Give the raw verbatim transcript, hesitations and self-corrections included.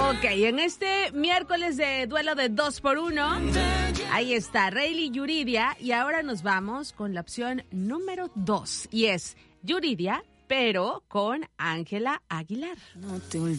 Ok, en este miércoles de duelo de dos por uno, ahí está Rayleigh Yuridia, y ahora nos vamos con la opción número dos, y es Yuridia, pero con Ángela Aguilar. No te olvides.